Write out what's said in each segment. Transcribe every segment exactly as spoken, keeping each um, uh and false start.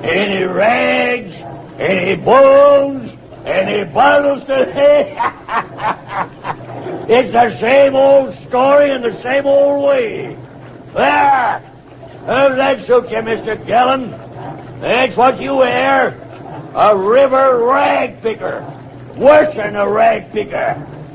Any rags? Any bones? Any bottles to... It's the same old story in the same old way. There! How's that suit you, Mister Gallon? That's what you are. A river rag picker. Worse than a rag picker.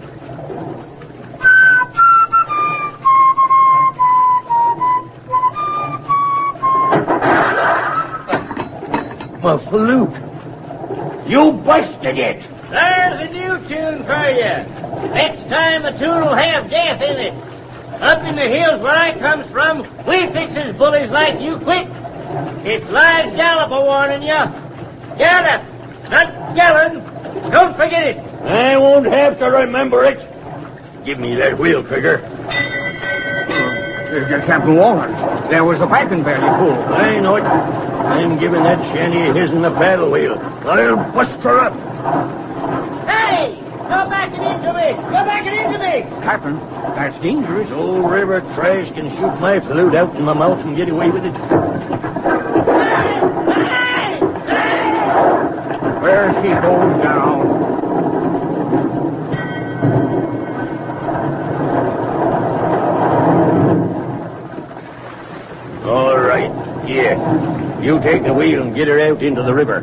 My flute. You busted it. There's a new tune for you. Next time the tune will have death in it. Up in the hills where I comes from, we fixes bullies like you quick. It's Live Gallop a warning you. Gallop, not Gallon. Don't forget it. I won't have to remember it. Give me that wheel, Trigger. Uh, Captain Walters, there was a piping bell you pulled. I know it. I'm giving that shanty his in the paddle wheel. I'll bust her up. Hey! Go back and into me! Go back and into me! Captain, that's dangerous. Old river trash can shoot my flute out in my mouth and get away with it. Hey! Hey! Hey! Where she goes down. All right. Yeah. You take the wheel and get her out into the river.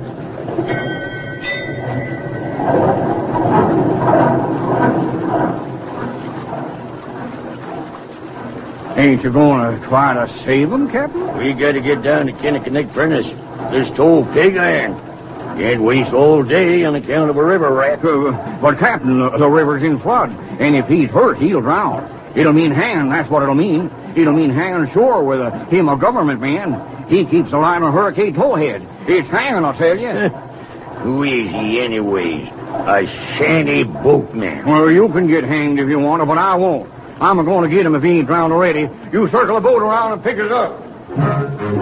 Ain't you going to try to save them, Captain? We got to get down to Kinnickinnick Furnace. There's told pig iron. Can't waste all day on account of a river rat. Uh, but, Captain, the, the river's in flood, and if he's hurt, he'll drown. It'll mean hanging, that's what it'll mean. It'll mean hanging ashore with a, him a government man. He keeps the line of Hurricane Towhead. It's hanging, I'll tell you. Who is he, anyways? A shanty boatman. Well, you can get hanged if you want to, but I won't. I'm going to get him if he ain't drowned already. You circle the boat around and pick us up.